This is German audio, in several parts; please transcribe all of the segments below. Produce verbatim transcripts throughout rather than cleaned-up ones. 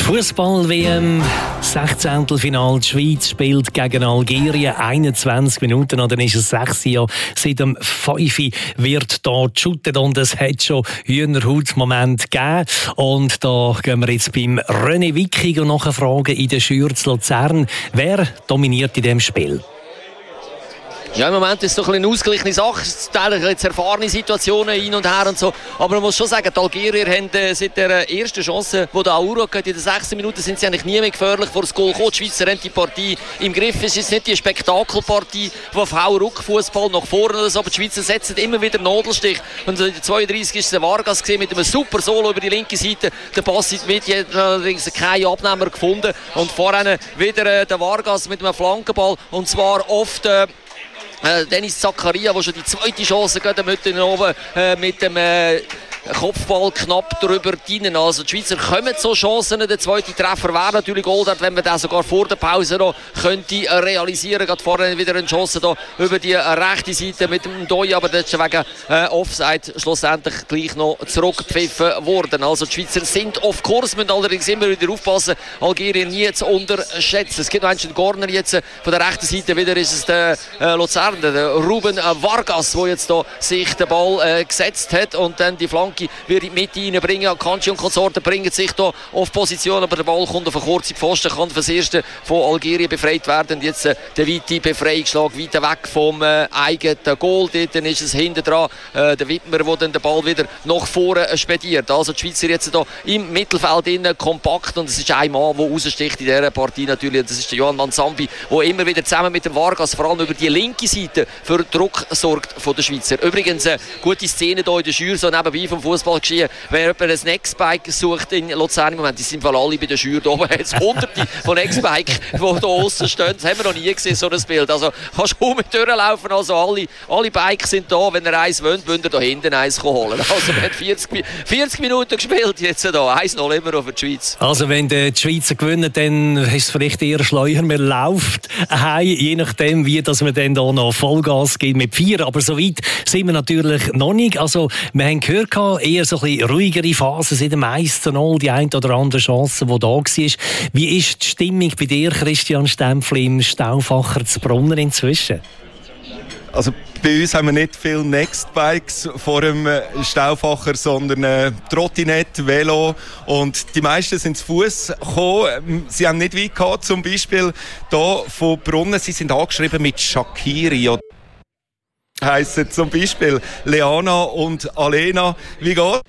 Fußball-W M, sechzehntelfinale. Die Schweiz spielt gegen Algerien. einundzwanzig Minuten, und dann ist es sechs Jahre. Seit dem fünf wird da geshootet und es hat schon Hühnerhaut-Moment gegeben. Und da gehen wir jetzt beim René Wicking nachfragen in der Schürz Luzern. Wer dominiert in diesem Spiel? Ja, im Moment ist es so eine ausgeglichene Sache. Es sind jetzt erfahrene Situationen hin und her und so. Aber man muss schon sagen, die Algerier haben äh, seit der ersten Chance, die der Auro hat, in den sechzehn Minuten sind sie eigentlich nie mehr gefährlich vor das Goal gekommen. Die Schweizer haben die Partie im Griff. Es ist nicht die Spektakelpartie von V-Ruck-Fußball nach vorne oder so, aber die Schweizer setzen immer wieder Nadelstich. Und in der zweiunddreißig ist der Vargas gesehen mit einem super Solo über die linke Seite. Der Pass mit allerdings keinen Abnehmer gefunden. Und vorne wieder äh, der Vargas mit einem Flankenball. Und zwar oft Äh, Äh, Dennis Zakaria, der schon die zweite Chance geht, mit dem, äh, mit dem äh, Kopfball knapp drüber dienen. Also die Schweizer kommen zu Chancen. Der zweite Treffer wäre natürlich Goldert, wenn man den sogar vor der Pause noch könnte realisieren. Gerade vorne wieder eine Chance da über die rechte Seite mit dem Doi, aber das ist wegen äh, Offside schlussendlich gleich noch zurückgepfiffen worden. Also die Schweizer sind auf Kurs, müssen allerdings immer wieder aufpassen, Algerien nie zu unterschätzen. Es gibt noch einen Corner jetzt von der rechten Seite, wieder ist es der äh, Luzern, der Ruben Vargas, der jetzt da sich den Ball äh, gesetzt hat und dann die Flanke wird in die Mitte reinbringen. Kanji und Konsorten bringen sich hier auf Position, aber der Ball kommt auf eine kurze Pfosten, kann fürs Erste von Algerien befreit werden. Und jetzt äh, der weite Befreiungsschlag weiter weg vom äh, eigenen Goal. Dort ist es hinten dran äh, der Wittmer, der dann den Ball wieder nach vorne spediert. Also die Schweizer jetzt hier im Mittelfeld innen kompakt, und es ist ein Mann, der raussticht in dieser Partie natürlich. Das ist der Johann Manzambi, der immer wieder zusammen mit dem Vargas vor allem über die linke Seite für Druck sorgt von den Schweizer. Übrigens eine gute Szene hier in der Schür, so nebenbei vom Fußball geschehen. Wer jemand ein Nextbike sucht in Luzern im Moment, die sind alle bei der Schür da oben. Jetzt hunderte von Nextbike, die hier außen stehen. Das haben wir noch nie gesehen, so ein Bild. Also kannst du mit durchlaufen. Also alle, alle Bikes sind da. Wenn ihr eins wollt, wollt ihr da hinten eins holen. Also wir haben vierzig, vierzig Minuten gespielt jetzt da. eins null immer auf die Schweiz. Also wenn die Schweizer gewinnen, dann ist es vielleicht eher Schleuer. Man läuft heim, je nachdem, wie dass man dann da noch Vollgas gibt mit vier. Aber so weit sind wir natürlich noch nicht. Also wir haben gehört, eher so ein bisschen ruhigere Phasen seit dem eins zu null, die eine oder andere Chance, die da war. Wie ist die Stimmung bei dir, Christian Stempfli, im Stauffacher zu Brunnen inzwischen? Also bei uns haben wir nicht viele Nextbikes vor dem Stauffacher, sondern äh, Trottinette, Velo, und die meisten sind zu Fuß gekommen. Sie haben nicht weit gehabt, zum Beispiel hier von Brunnen. Sie sind angeschrieben mit Shakiri. Heissen zum Beispiel Leana und Alena. Wie geht's?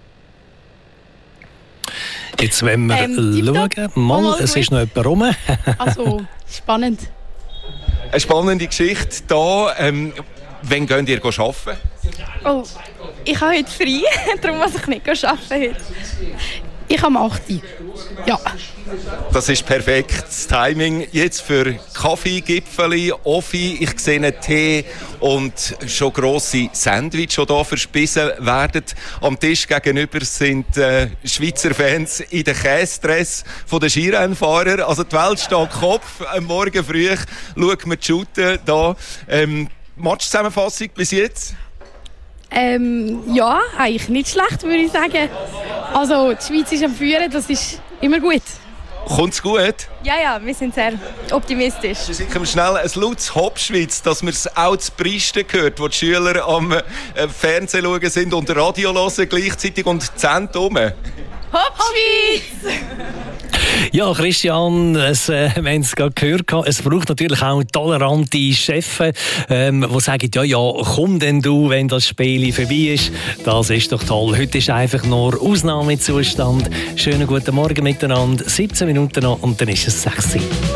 Jetzt wollen wir ähm, schauen. Mal, mal, es ist noch jemand rum. Also, spannend. Eine spannende Geschichte hier. Ähm, wann geht ihr arbeiten? Oh, ich habe heute frei, darum muss ich nicht arbeiten heute. Ich habe acht. Ja. Das ist perfektes Timing. Jetzt für Kaffee, Gipfeli, Offi. Ich sehe einen Tee und schon grosse Sandwich, die hier verspissen werden. Am Tisch gegenüber sind äh, Schweizer Fans in den Käsedress der Skirennfahrer. Also die Welt steht Kopf. Am Morgen früh schauen wir die Shooten hier. Ähm, Matchzusammenfassung bis jetzt? Ähm, ja, eigentlich nicht schlecht, würde ich sagen. Also, die Schweiz ist am Führen, das ist immer gut. Kommt's gut? Ja, ja, wir sind sehr optimistisch. Wir sind schnell ein lautes Hopschwitz, dass man es auch zu Bristen hört, wo die Schüler am äh, Fernsehen schauen sind und Radio hören gleichzeitig und die Zähne rum. Hopschwitz! Ja, Christian, es, äh, wir haben es gerade gehört, es braucht natürlich auch tolerante Chefs, ähm, die sagen, ja, ja, komm denn du, wenn das Spiel vorbei ist. Das ist doch toll. Heute ist einfach nur Ausnahmezustand. Schönen guten Morgen miteinander. siebzehn Minuten noch und dann ist es sechs Uhr.